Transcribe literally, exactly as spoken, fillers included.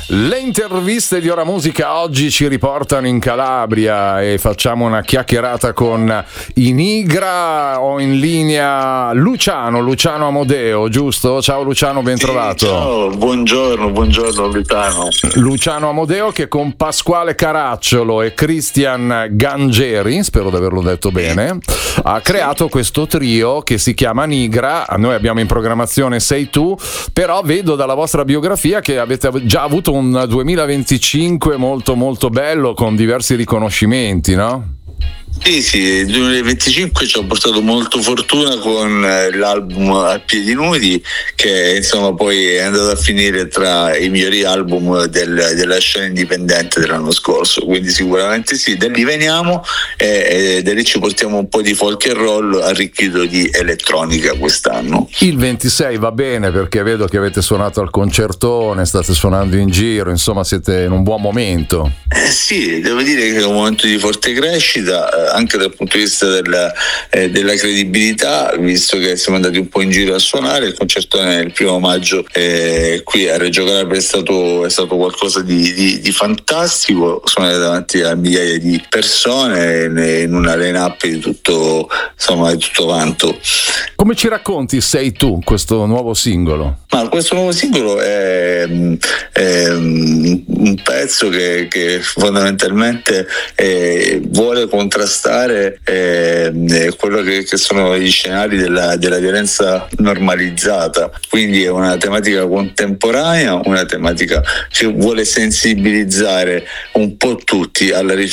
Le interviste di Ora Musica oggi ci riportano in Calabria e facciamo una chiacchierata con i Nigra. Ho in linea Luciano, Luciano Amodeo, giusto? Ciao Luciano, ben trovato. Sì, ciao, buongiorno, buongiorno Luciano. Luciano Amodeo che con Pasquale Caracciolo e Christian Gangeri, spero di averlo detto bene, ha creato questo trio che si chiama Nigra. Noi abbiamo in programmazione Sei tu, però vedo dalla vostra biografia che avete già avuto un duemilaventicinque molto molto bello con diversi riconoscimenti, no? Sì, sì, il duemilaventicinque ci ha portato molto fortuna con l'album A Piedi Nudi, che insomma poi è andato a finire tra i migliori album del, della scena indipendente dell'anno scorso, quindi sicuramente sì, da lì veniamo e, e da lì ci portiamo un po' di folk and roll arricchito di elettronica quest'anno. Il ventisei va bene perché vedo che avete suonato al concertone, state suonando in giro, insomma siete in un buon momento. Eh sì, devo dire che è un momento di forte crescita, eh, anche dal punto di vista della, eh, della credibilità, visto che siamo andati un po' in giro a suonare. Il concertone il primo maggio eh, qui a Reggio Calabria è stato, è stato qualcosa di, di, di fantastico, suonare davanti a migliaia di persone in una line-up di tutto, insomma, di tutto vanto. Come ci racconti Sei tu, questo nuovo singolo? Ma questo nuovo singolo è, è un pezzo che, che fondamentalmente eh, vuole contrastare eh, quello che, che sono gli scenari della, della violenza normalizzata, quindi è una tematica contemporanea, una tematica che vuole sensibilizzare un po' tutti alla